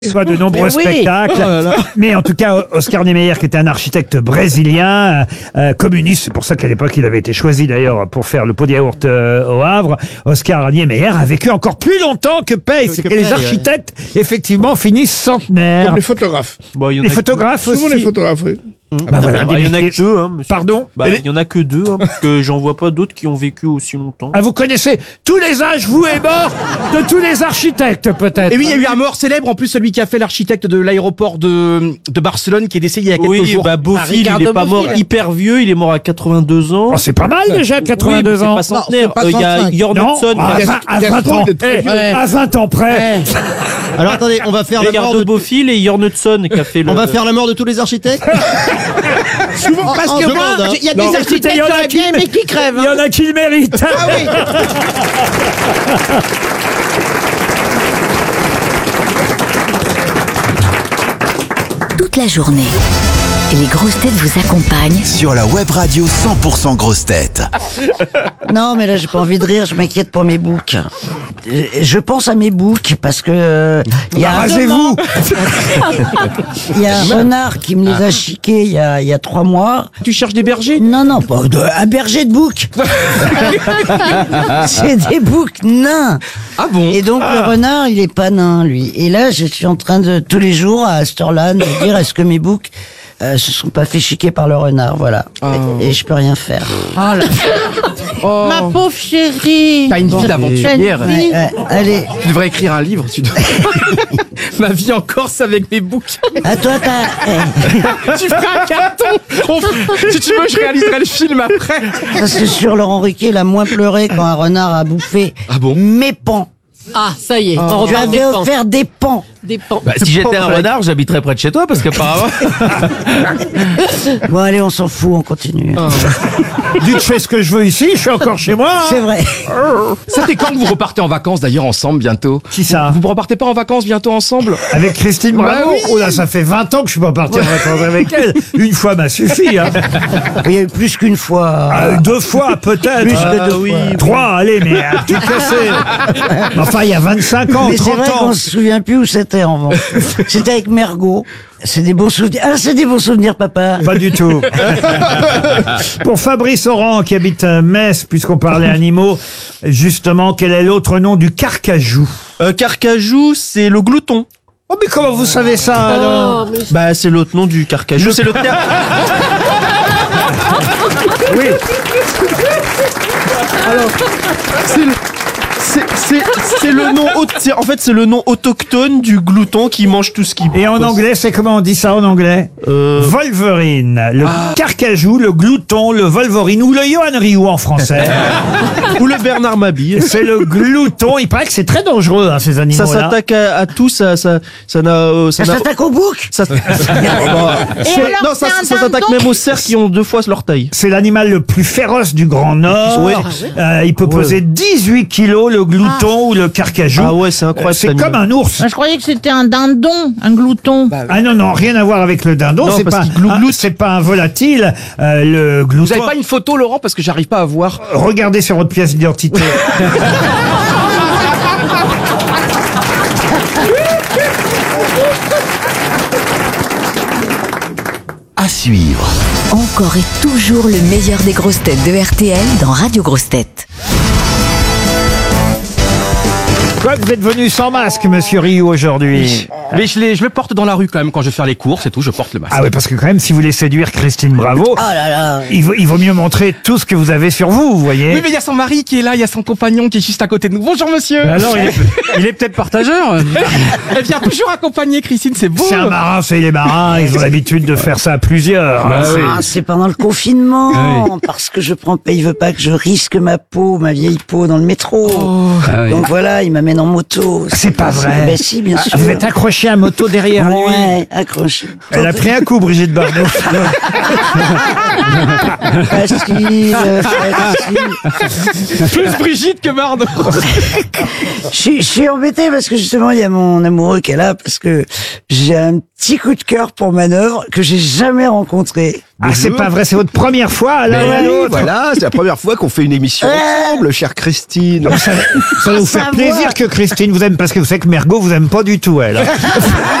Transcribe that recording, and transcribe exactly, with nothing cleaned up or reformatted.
soit de nombreux Mais oui. spectacles. Oh là là. Mais en tout cas, Oscar Niemeyer, qui était un architecte brésilien, euh, communiste, c'est pour ça qu'à l'époque, il avait été choisi d'ailleurs pour faire le pot de yaourt euh, au Havre. Oscar Niemeyer a vécu encore plus longtemps que Paye. C'est que, que les Paye, architectes, effectivement, finissent centenaires. Comme les photographes. Bon, il y en Les a photographes Souvent aussi. les photographes, oui. Bah voilà, Bah, il y en a des que deux, hein, monsieur. Pardon? Bah, il y en a que deux, hein, parce que j'en vois pas d'autres qui ont vécu aussi longtemps. Ah, vous connaissez tous les âges, vous et morts, de tous les architectes, peut-être. Et oui, il y a eu un mort célèbre, en plus celui qui a fait l'architecte de l'aéroport de, de Barcelone, qui est décédé il y a quelques Oui, jours. bah, Beaufil, il Ricardo est pas mort Beaufil. hyper vieux, il est mort à quatre-vingt-deux ans. Oh, c'est pas mal déjà, quatre-vingt-deux Oui, mais ans. c'est pas centenaire. Non, c'est pas Euh, Il y a trente-cinq. Jörn Non, Hudson, à qui a- vingt, à Gaston, vingt ans, il est très eh, vieux. à vingt ans près. Alors attendez, on va faire la mort Ricardo de, Beaufil et Jörn Hudson qui a fait le. on va faire la mort de tous les architectes. Souvent, Parce en que demande, moi, hein. il y a Non, des écoutez, il architectes y en qui a auraient qui bien aimé qui crèvent. Il y en a qui le méritent. Ah oui. Toute la journée. Les grosses têtes vous accompagnent Sur la web radio cent pour cent grosses têtes. Non, mais là, j'ai pas envie de rire, je m'inquiète pour mes boucs. Euh, Je pense à mes boucs parce que euh, il y a Rasez-vous. il y a un renard qui me les a chiqués il y a il y a trois mois. Tu cherches des bergers? Non, non, pas de, un berger de boucs. C'est des boucs nains. Ah bon? Et donc le renard, il est pas nain, lui. Et là, je suis en train de tous les jours à cette heure-là de me dire est-ce que mes boucs euh, se sont pas fait chiquer par le renard, voilà. Et, et je peux rien faire. Oh. Ma pauvre chérie. T'as une vie d'aventurière. Ouais, ouais, allez, Tu devrais écrire un livre, tu dois. Ma vie en Corse avec mes boucs. à toi, t'as. eh, Tu feras un carton. On- Si tu veux, je réaliserai le film après. ça c'est sûr, Laurent Ruquier, il a moins pleuré quand un renard a bouffé Ah bon? mes pans. Ah, ça y est. On Tu reparle des avais pans. offert des pans. Des pans. Bah, si j'étais un renard, j'habiterais près de chez toi, parce qu'apparemment. Bon, allez, on s'en fout, on continue. Dites, je fais ce que je veux ici, je suis encore chez moi. hein. C'est vrai. Ça fait quand que vous repartez en vacances d'ailleurs ensemble bientôt? Qui ça? Vous repartez pas en vacances bientôt ensemble? Avec Christine Bravo. Bah oui. Oh là, ça fait vingt ans que je suis pas parti en vacances avec elle. Une fois m'a suffi. Hein. Il y a eu plus qu'une fois. Ah, deux fois peut-être. Plus que Ah, deux oui. fois. Trois, allez, mais à tout casser. Enfin, il y a vingt-cinq ans, Mais c'est trente vrai ans. qu'on se souvient plus où c'était en revanche. C'était avec Mergot. C'est des bons souvenirs. Ah, c'est des bons souvenirs, papa. Pas du tout. Pour Fabrice Oran, qui habite euh, Metz, puisqu'on parlait animaux, justement, quel est l'autre nom du carcajou? Euh, Carcajou, c'est le glouton. Oh, mais comment vous savez ça alors? Oh, mais Bah, c'est l'autre nom du carcajou. C'est le terme. Oui. C'est le. C'est, c'est, c'est le nom, au- c'est- en fait, c'est le nom autochtone du glouton qui mange tout ce qui. Et en anglais, c'est comment on dit ça en anglais? Euh, Wolverine, le carcajou, le glouton, le Wolverine ou le Johan Rioux en français. ou le Bernard Mabille. C'est le glouton. Il paraît que c'est très dangereux, hein, ces Ça animaux-là. s'attaque à, à tout, ça, ça, ça n'a, euh, ça Ça n'a- s'attaque au bouc. ça- Et C'est- alors, non, ça, c'est un ça s'attaque dindon. même aux cerfs qui ont deux fois leur taille. C'est l'animal le plus féroce du Grand Nord. Ouais. Euh, il peut peser dix-huit kilos, le glouton ou le carcajou. Ah ouais, c'est incroyable, C'est cet comme animal. un ours. Moi, je croyais que c'était un dindon, un glouton. Ah non, non, rien à voir avec le dindon. Non, C'est parce pas, qu'il glougloute. un- c'est pas un volatile. Euh, le glouton. Vous avez pas une photo, Laurent, parce que j'arrive pas à voir. Regardez sur votre pièce d'identité. À suivre. encore et toujours le meilleur des grosses têtes de R T L dans Radio Grosses Têtes. Quoi, vous êtes venu sans masque, monsieur Rioux, aujourd'hui? Mais je, les, je le porte dans la rue quand même quand je vais faire les courses et tout, je porte le masque. Ah oui, parce que quand même, si vous voulez séduire Christine Bravo, Oh là là. il vaut, il vaut mieux montrer tout ce que vous avez sur vous, vous voyez. Oui, mais il y a son mari qui est là, il y a son compagnon qui est juste à côté de nous. Bonjour monsieur. Alors, il est, il est peut-être partageur. Elle vient toujours accompagner Christine, c'est beau. c'est un marin, c'est les marins, ils ont l'habitude de faire ça à plusieurs. hein, c'est- Ah, c'est pendant le confinement, parce que je prends pas, il veut pas que je risque ma peau, ma vieille peau dans le métro. Donc voilà, il m'amène en moto. C'est pas vrai. Ben si, bien sûr. Vous êtes accroché à moto derrière lui. Ouais, accroché. Elle a pris un coup, Brigitte Bardot. Facile, facile. Plus Brigitte que Bardot. Je suis, je suis embêtée parce que justement, il y a mon amoureux qui est là, parce que j'ai un petit coup de cœur pour Manœuvre que j'ai jamais rencontré. Ah, c'est pas vrai, c'est votre première fois, l'un ou Mais oui, l'autre. voilà, c'est la première fois qu'on fait une émission ensemble, chère Christine. Ça, ça va vous faire Ça plaisir va. que Christine vous aime, parce que vous savez que Mergo vous aime pas du tout, elle.